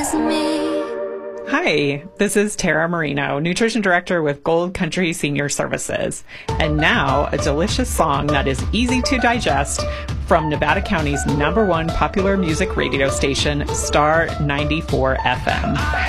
is me. Hi, this is Tara Marino, Nutrition Director with Gold Country Senior Services. And now, a delicious song that is easy to digest from Nevada County's #1 popular music radio station, Star 94 FM.